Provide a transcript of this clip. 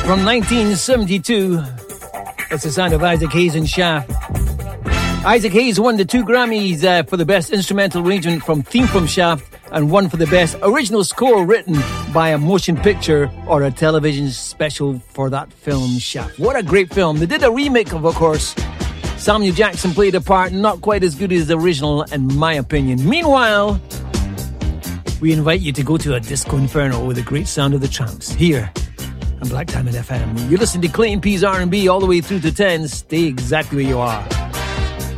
from 1972. It's the sound of Isaac Hayes and Shaft. Isaac Hayes won the 2 Grammys for the Best Instrumental Arrangement from Theme from Shaft and one for the Best Original Score written by a motion picture or a television special for that film, Shaft. What a great film. They did a remake of course. Samuel Jackson played a part, not quite as good as the original in my opinion. Meanwhile, we invite you to go to a disco inferno with the great sound of the Tramps here on Black Diamond FM. You're listening to Clayton P's R&B all the way through to 10. Stay exactly where you are.